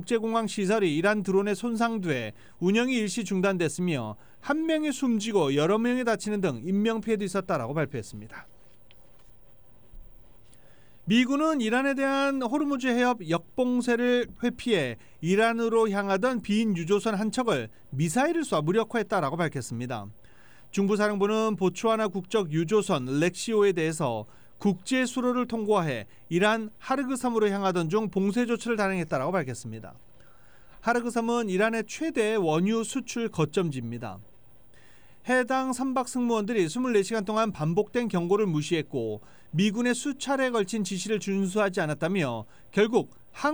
국제공항 시설이 이란 드론에 손상돼 운영이 일시 중단됐으며 한 명이 숨지고 여러 명이 다치는 등 인명피해도 있었다라고 발표했습니다. 미군은 이란에 대한 호르무즈 해협 역봉쇄를 회피해 이란으로 향하던 비인 유조선 한 척을 미사일을 쏴 무력화했다라고 밝혔습니다. 중부사령부는 보츠와나 국적 유조선 렉시오에 대해서 국제 수로를 통과해 이란 하르그 섬으로 향하던 중 봉쇄 조치를 단행했다라고 밝혔습니다. 하르그 섬은 이란의 최대 원유 수출 거점지입니다. 해당 선박 승무원들이 24시간 동안 반복된 경고를 무시했고 미군의 수차례에 걸친 지시를 준수하지 않았다며 결국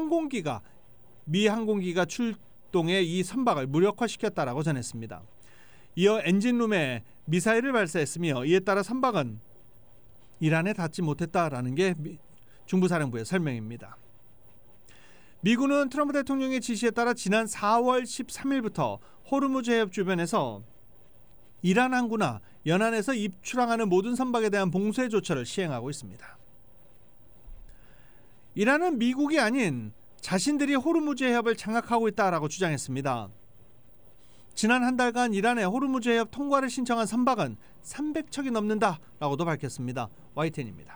미 항공기가 출동해 이 선박을 무력화시켰다라고 전했습니다. 이어 엔진룸에 미사일을 발사했으며 이에 따라 선박은 이란에 닿지 못했다라는 게 중부사령부의 설명입니다. 미군은 트럼프 대통령의 지시에 따라 지난 4월 13일부터 호르무즈 해협 주변에서 이란 항구나 연안에서 입출항하는 모든 선박에 대한 봉쇄 조처를 시행하고 있습니다. 이란은 미국이 아닌 자신들이 호르무즈 해협을 장악하고 있다라고 주장했습니다. 지난 한 달간 이란의 호르무즈 해협 통과를 신청한 선박은 300척이 넘는다라고도 밝혔습니다. YTN입니다.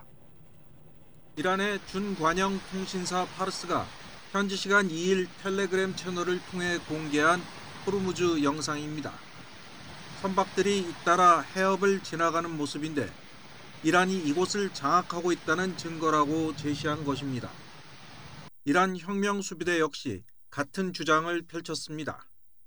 이란의 준관영 통신사 파르스가 현지 시간 2일 텔레그램 채널을 통해 공개한 호르무즈 영상입니다. 선박들이 잇따라 해협을 지나가는 모습인데 이란이 이곳을 장악하고 있다는 증거라고 제시한 것입니다. 이란 혁명수비대 역시 같은 주장을 펼쳤습니다.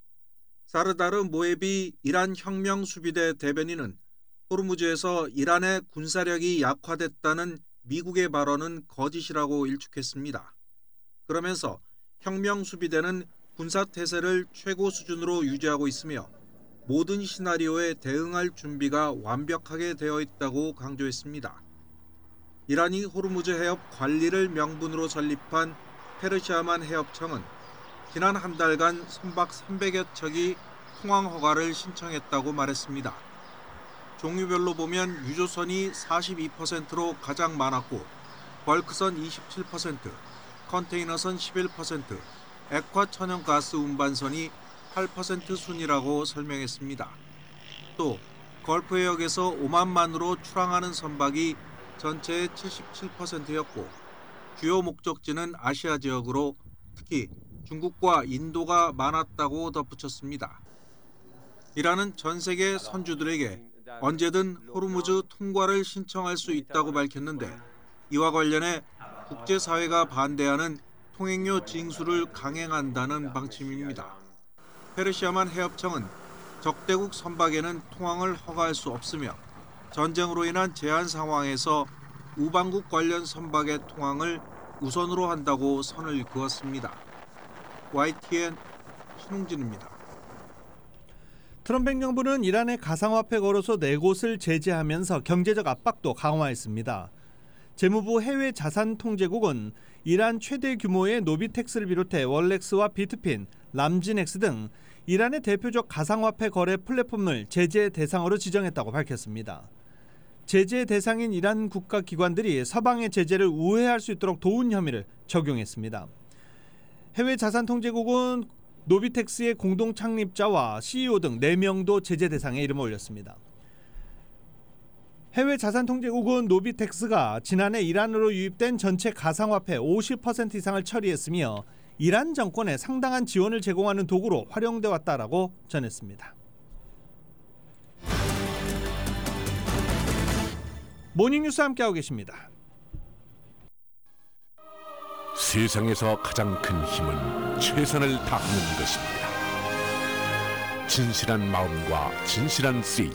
사르다르 모에비 이란 혁명수비대 대변인은 호르무즈에서 이란의 군사력이 약화됐다는 미국의 발언은 거짓이라고 일축했습니다. 그러면서 혁명수비대는 군사태세를 최고 수준으로 유지하고 있으며 모든 시나리오에 대응할 준비가 완벽하게 되어 있다고 강조했습니다. 이란이 호르무즈 해협 관리를 명분으로 설립한 페르시아만 해협청은 지난 한 달간 선박 300여 척이 통항 허가를 신청했다고 말했습니다. 종류별로 보면 유조선이 42%로 가장 많았고 벌크선 27%, 컨테이너선 11%, 액화 천연가스 운반선이 8% 순이라고 설명했습니다. 또 걸프 해역에서 오만만으로 출항하는 선박이 전체의 77%였고 주요 목적지는 아시아 지역으로 특히 중국과 인도가 많았다고 덧붙였습니다. 이란은 전 세계 선주들에게 언제든 호르무즈 통과를 신청할 수 있다고 밝혔는데 이와 관련해 국제사회가 반대하는 통행료 징수를 강행한다는 방침입니다. 페르시아만 해협청은 적대국 선박에는 통항을 허가할 수 없으며 전쟁으로 인한 제한 상황에서 우방국 관련 선박의 통항을 우선으로 한다고 선을 그었습니다. YTN 신웅진입니다. 트럼프 행정부는 이란의 가상화폐 거래소 4곳을 제재하면서 경제적 압박도 강화했습니다. 재무부 해외자산통제국은 이란 최대 규모의 노비텍스를 비롯해 월렉스와 비트핀, 람진엑스 등 이란의 대표적 가상화폐 거래 플랫폼을 제재 대상으로 지정했다고 밝혔습니다. 제재 대상인 이란 국가기관들이 서방의 제재를 우회할 수 있도록 도운 혐의를 적용했습니다. 해외자산통제국은 노비텍스의 공동 창립자와 CEO 등 4명도 제재 대상에 이름을 올렸습니다. 해외자산통제국은 노비텍스가 지난해 이란으로 유입된 전체 가상화폐 50% 이상을 처리했으며 이란 정권에 상당한 지원을 제공하는 도구로 활용돼 왔다라고 전했습니다. 모닝뉴스 함께하고 계십니다. 세상에서 가장 큰 힘은 최선을 다하는 것입니다. 진실한 마음과 진실한 세일즈,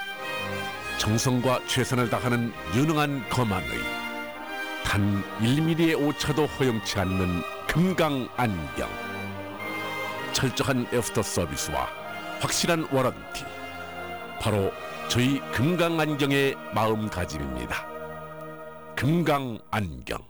정성과 최선을 다하는 유능한 검안의 단 1mm의 오차도 허용치 않는 금강안경, 철저한 애프터 서비스와 확실한 워런티, 바로 저희 금강안경의 마음가짐입니다. 금강안경.